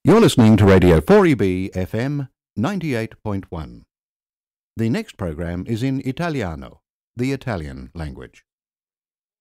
You're listening to Radio 4EB FM 98.1. The next program is in Italiano, the Italian language.